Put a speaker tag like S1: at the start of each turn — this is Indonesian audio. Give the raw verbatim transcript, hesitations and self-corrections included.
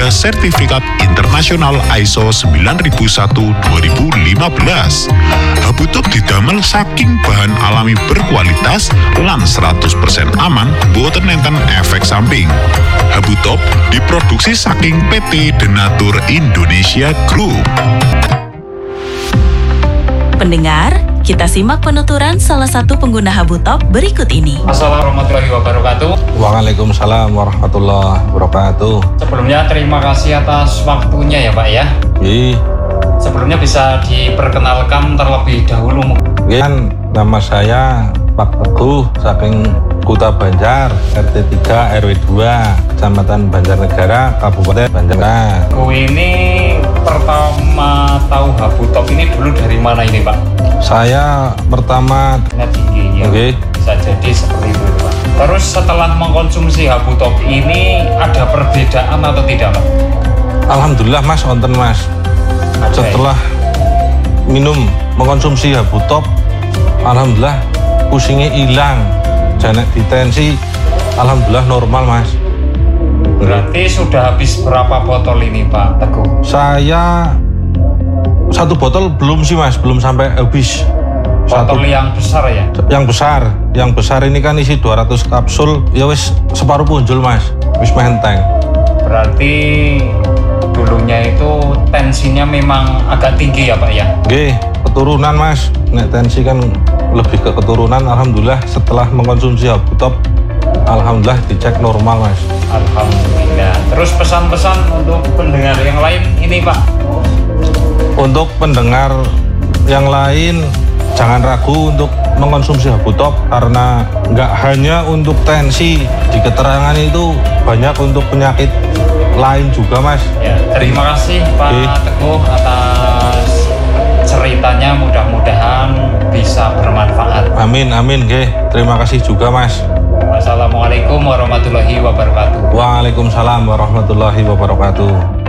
S1: ada sertifikat internasional I S O sembilan ribu satu dua ribu lima belas. Habutop didamel saking bahan alami berkualitas lan seratus persen aman, boten enten efek samping. Habutop diproduksi saking P T Denatur Indonesia Group.
S2: Pendengar, kita simak penuturan salah satu pengguna Habutop berikut ini.
S3: Assalamualaikum warahmatullahi wabarakatuh.
S4: Waalaikumsalam warahmatullahi wabarakatuh.
S3: Sebelumnya terima kasih atas waktunya ya Pak ya.
S4: Iya.
S3: Sebelumnya bisa diperkenalkan terlebih dahulu.
S4: Kan nama saya Pak Teguh saking Kuta Banjar, R T tiga R W dua, Kecamatan Banjarnegara, Kabupaten Banjar.
S3: Aku ini pertama tahu Habutop ini dulu dari mana ini Pak?
S4: Saya pertama
S3: tinggi ya.
S4: Okay.
S3: Bisa jadi seperti itu Pak. Terus setelah mengkonsumsi Habutop ini ada perbedaan atau tidak Pak?
S4: Alhamdulillah Mas, wonten Mas. Ada, setelah ya? minum mengkonsumsi Habutop, alhamdulillah pusingnya hilang. Janek ditensi, alhamdulillah normal Mas.
S3: Berarti sudah habis berapa botol ini Pak Teguh?
S4: Saya satu botol belum sih Mas, belum sampai habis.
S3: Botol satu, yang besar ya?
S4: Yang besar, yang besar ini kan isi dua ratus kapsul, ya wis separuh punjul Mas, wis menteng.
S3: Berarti dulunya itu tensinya memang agak tinggi ya Pak ya?
S4: Oke, keturunan Mas, nek tensi kan lebih ke keturunan. Alhamdulillah setelah mengkonsumsi Habutop, alhamdulillah dicek normal Mas.
S3: Alhamdulillah. Terus pesan-pesan untuk pendengar yang lain ini Pak?
S4: Untuk pendengar yang lain, jangan ragu untuk mengkonsumsi Habutop karena nggak hanya untuk tensi, di keterangan itu banyak untuk penyakit lain juga Mas.
S3: Ya, terima kasih Pak okay. Teguh atas ceritanya, mudah-mudahan bisa bermanfaat.
S4: Amin, amin, okay. Terima kasih juga Mas.
S3: Wassalamualaikum warahmatullahi wabarakatuh.
S4: Waalaikumsalam warahmatullahi wabarakatuh.